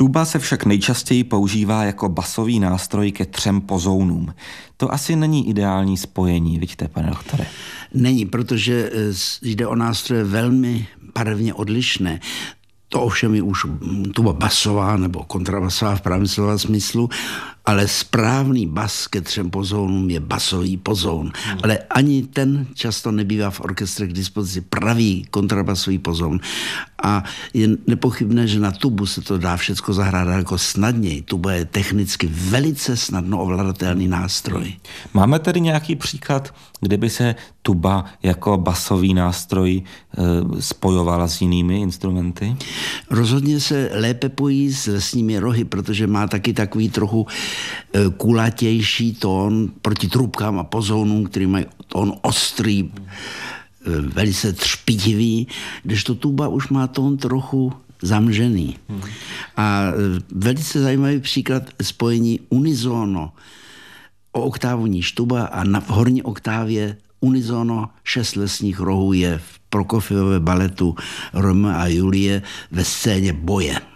Tuba se však nejčastěji používá jako basový nástroj ke 3 pozounům. To asi není ideální spojení, vidíte, pane doktore? Není, protože jde o nástroje velmi barevně odlišné. To ovšem je už tuba basová nebo kontrabasová v pravém slova smyslu, ale správný bas ke 3 pozounům je basový pozoun. Ale ani ten často nebývá v orchestře k dispozici pravý kontrabasový pozoun. A je nepochybné, že na tubu se to dá všecko zahrát jako snadněji. Tuba je technicky velice snadno ovladatelný nástroj. Máme tedy nějaký příklad, kde by se tuba jako basový nástroj spojovala s jinými instrumenty? Rozhodně se lépe pojí s lesními rohy, protože má taky takový trochu kulatější tón proti trubkám a pozounům, který mají tón ostrý, velice třpitivý, kdežto tuba už má tón trochu zamžený. A velice zajímavý příklad spojení unisono o oktávu níž tuba a v horní oktávě unisono 6 lesních rohů je v Prokofjevově baletu Romeo a Julie ve scéně boje.